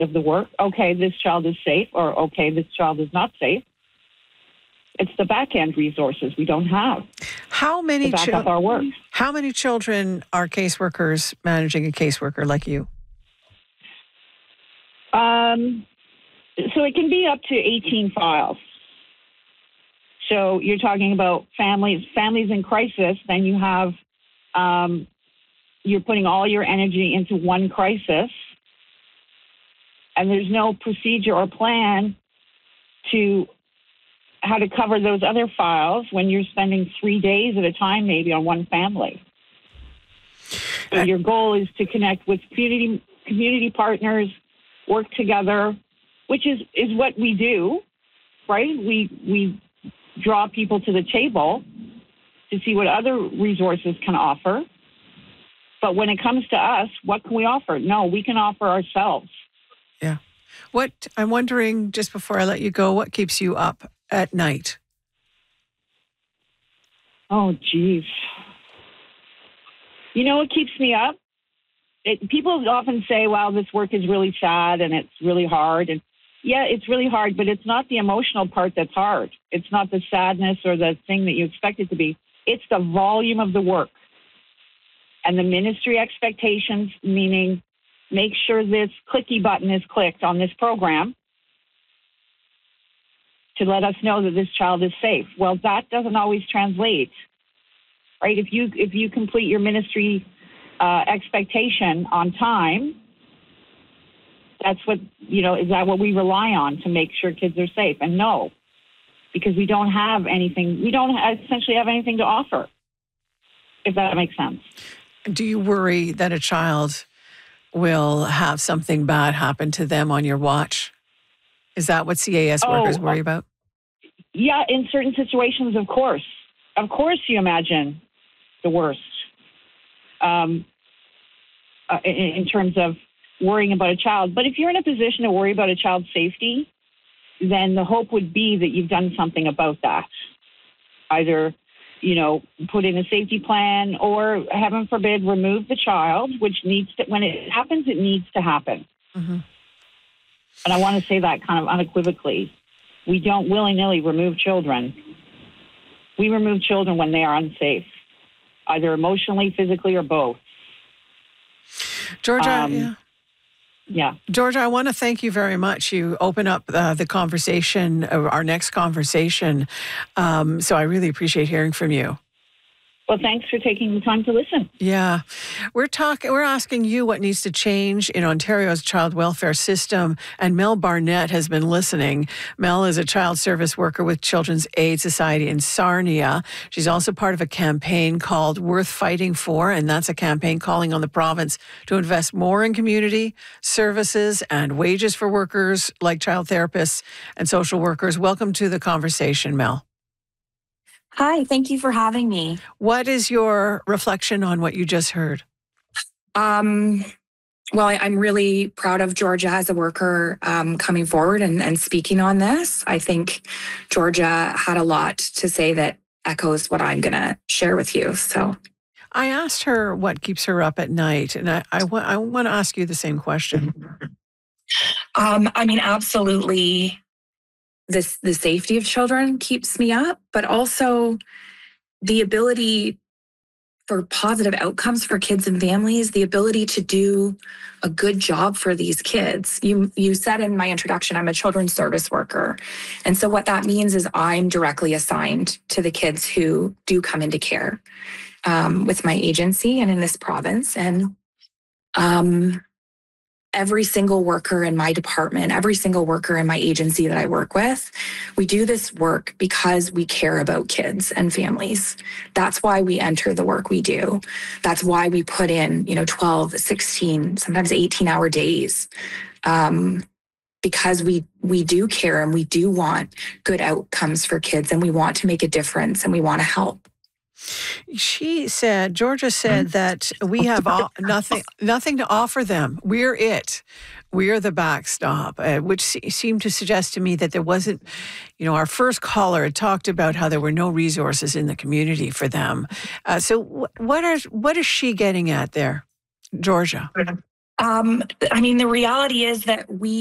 of the work. Okay, this child is safe, or okay, this child is not safe. It's the back end resources we don't have. How many to back up our work. How many children are caseworkers managing a caseworker like you? So it can be up to 18 files. So you're talking about families in crisis. Then you have, you're putting all your energy into one crisis, and there's no procedure or plan to how to cover those other files when you're spending 3 days at a time, maybe on one family. So your goal is to connect with community partners, work together, which is what we do, right? We draw people to the table to see what other resources can offer. But when it comes to us, what can we offer? No, we can offer ourselves. Yeah. I'm wondering, just before I let you go, what keeps you up at night? Oh, geez. You know what keeps me up? People often say, wow, this work is really sad and it's really hard. And yeah, it's really hard, but it's not the emotional part that's hard. It's not the sadness or the thing that you expect it to be. It's the volume of the work and the ministry expectations, meaning make sure this clicky button is clicked on this program to let us know that this child is safe. Well, that doesn't always translate, right? If you complete your ministry expectation on time, that's what, is that what we rely on to make sure kids are safe? And no, because we don't have anything, we don't essentially have anything to offer, if that makes sense. Do you worry that a child will have something bad happen to them on your watch? Is that what CAS workers worry about? Yeah, in certain situations, of course. Of course you imagine the worst in terms of worrying about a child. But if you're in a position to worry about a child's safety, then the hope would be that you've done something about that. Either, put in a safety plan or, heaven forbid, remove the child, which needs to, when it happens, it needs to happen. Mm-hmm. And I want to say that kind of unequivocally. We don't willy-nilly remove children. We remove children when they are unsafe, either emotionally, physically, or both. Georgia, yeah. Georgia, I want to thank you very much. You open up the conversation, our next conversation. So I really appreciate hearing from you. Well, thanks for taking the time to listen. Yeah. We're asking you what needs to change in Ontario's child welfare system, and Mel Barnett has been listening. Mel is a child service worker with Children's Aid Society in Sarnia. She's also part of a campaign called Worth Fighting For, and that's a campaign calling on the province to invest more in community services and wages for workers like child therapists and social workers. Welcome to the conversation, Mel. Hi, thank you for having me. What is your reflection on what you just heard? Well, I'm really proud of Georgia as a worker coming forward and speaking on this. I think Georgia had a lot to say that echoes what I'm going to share with you. So I asked her what keeps her up at night, and I want to ask you the same question. Absolutely. The safety of children keeps me up, but also the ability for positive outcomes for kids and families, the ability to do a good job for these kids. You said in my introduction, I'm a children's service worker. And so what that means is I'm directly assigned to the kids who do come into care with my agency and in this province. And every single worker in my department, every single worker in my agency that I work with, we do this work because we care about kids and families. That's why we enter the work we do. That's why we put in, 12, 16, sometimes 18-hour days. Because we do care and we do want good outcomes for kids and we want to make a difference and we want to help. Georgia said that we have nothing to offer them. We're it. We're the backstop, which seemed to suggest to me that there wasn't, our first caller had talked about how there were no resources in the community for them. So what is she getting at there, Georgia? I mean, the reality is that we